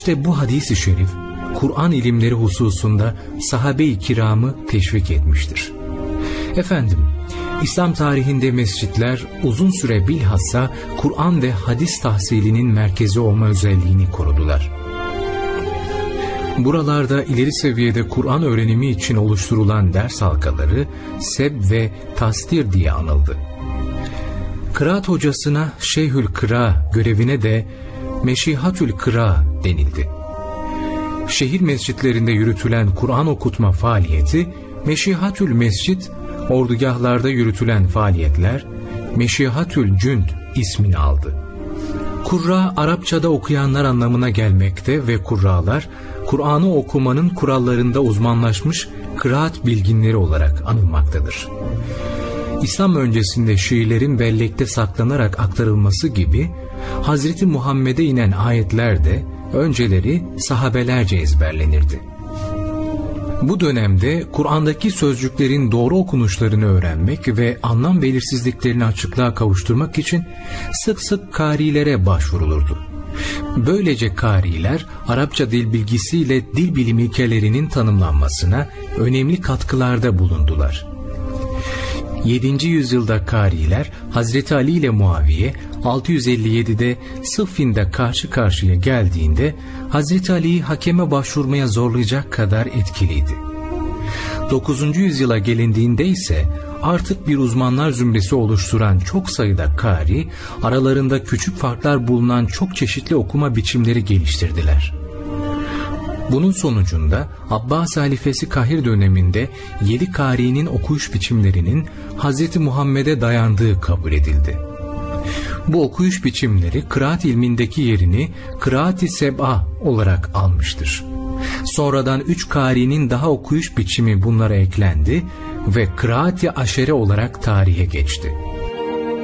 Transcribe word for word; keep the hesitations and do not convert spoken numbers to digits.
İşte bu hadis-i şerif, Kur'an ilimleri hususunda sahabe-i kiramı teşvik etmiştir. Efendim, İslam tarihinde mescitler uzun süre bilhassa Kur'an ve hadis tahsilinin merkezi olma özelliğini korudular. Buralarda ileri seviyede Kur'an öğrenimi için oluşturulan ders halkaları seb ve tasdir diye anıldı. Kıraat hocasına Şeyhül Kıra görevine de Meşihatül Kıra denildi. Şehir mescitlerinde yürütülen Kur'an okutma faaliyeti Meşihatül Mescid, ordugahlarda yürütülen faaliyetler Meşihatül Cünd ismini aldı. Kurra, Arapçada okuyanlar anlamına gelmekte ve kurralar, Kur'an'ı okumanın kurallarında uzmanlaşmış kıraat bilginleri olarak anılmaktadır. İslam öncesinde şiirlerin bellekte saklanarak aktarılması gibi, Hazreti Muhammed'e inen ayetler de önceleri sahabelerce ezberlenirdi. Bu dönemde Kur'an'daki sözcüklerin doğru okunuşlarını öğrenmek ve anlam belirsizliklerini açıklığa kavuşturmak için sık sık kârilere başvurulurdu. Böylece kâriler, Arapça dil bilgisiyle dil bilimi ilkelerinin tanımlanmasına önemli katkılarda bulundular. yedinci yüzyılda kâriler, Hazreti Ali ile Muaviye, altı yüz elli yedide Sıffin'de karşı karşıya geldiğinde, Hazreti Ali'yi hakeme başvurmaya zorlayacak kadar etkiliydi. dokuzuncu yüzyıla gelindiğinde ise, artık bir uzmanlar zümresi oluşturan çok sayıda kâri, aralarında küçük farklar bulunan çok çeşitli okuma biçimleri geliştirdiler. Bunun sonucunda Abbas halifesi Kahir döneminde yedi kârinin okuyuş biçimlerinin Hz. Muhammed'e dayandığı kabul edildi. Bu okuyuş biçimleri kıraat ilmindeki yerini kıraat-i seb'a olarak almıştır. Sonradan üç kârinin daha okuyuş biçimi bunlara eklendi ve kıraat-i aşere olarak tarihe geçti.